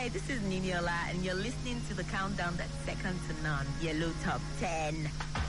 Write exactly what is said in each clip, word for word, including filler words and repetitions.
this is Niniola, and you're listening to the countdown that's second to none, Yellow Top ten.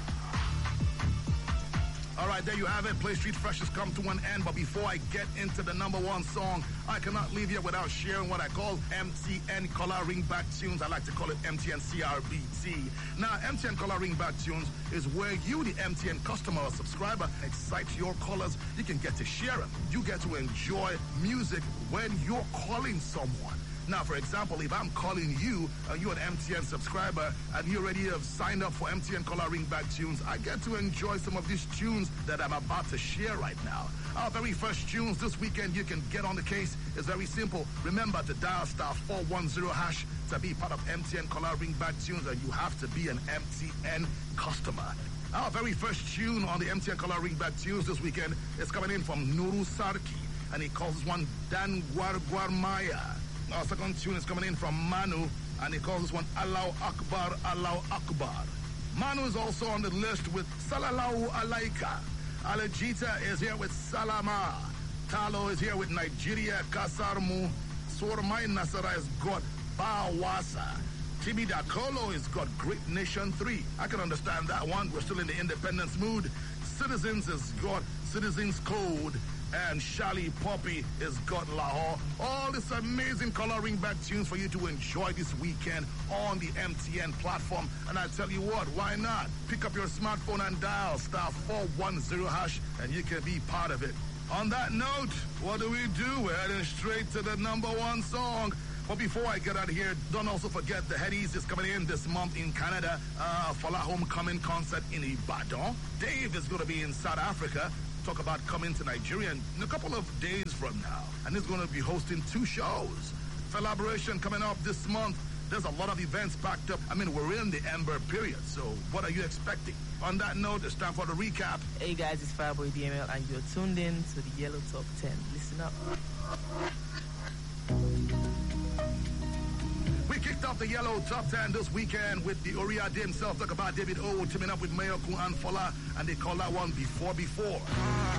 All right, there you have it. Play Street Fresh has come to an end. But before I get into the number one song, I cannot leave here without sharing what I call M T N Color Ringback Tunes. I like to call it M T N C R B T. Now, M T N Color Ringback Tunes is where you, the M T N customer or subscriber, excite your callers. You can get to share them. You get to enjoy music when you're calling someone. Now, for example, if I'm calling you, uh, you're an M T N subscriber, and you already have signed up for M T N Color Ringback Tunes, I get to enjoy some of these tunes that I'm about to share right now. Our very first tunes this weekend, you can get on the case. It's very simple. Remember to dial star four one zero hash to be part of M T N Color Ringback Tunes, and you have to be an M T N customer. Our very first tune on the M T N Color Ringback Tunes this weekend is coming in from Nuru Sarki, and he calls this one Dan Gwargwarmaya. Our second tune is coming in from Manu, and he calls this one Allahu Akbar, Allahu Akbar. Manu is also on the list with Salalahu Alaika. Alajita is here with Salama. Talo is here with Nigeria, Kasarmu. Sormai Nasara has got Bawasa. Tibi Dakolo has got Great Nation three. I can understand that one. We're still in the independence mood. Citizens has got Citizens Code. And Shali Poppy has got Lahore. All this amazing color ringback tunes for you to enjoy this weekend on the M T N platform. And I tell you what, why not? Pick up your smartphone and dial star four one zero hash, and you can be part of it. On that note, what do we do? We're heading straight to the number one song. But before I get out of here, don't also forget the Headies is coming in this month in Canada uh, for a homecoming concert in Ibadan. Dave is going to be in South Africa. Talk about coming to Nigeria in a couple of days from now. And he's going to be hosting two shows. Collaboration coming up this month. There's a lot of events packed up. I mean, we're in the Ember period, so what are you expecting? On that note, it's time for the recap. Hey guys, it's Fireboy D M L, and you're tuned in to the Yellow Top ten. Listen up. We kicked off the Yellow Top ten this weekend with the Oriade himself. Talk about David O teaming up with Mayoku and Fola, and they call that one Before Before.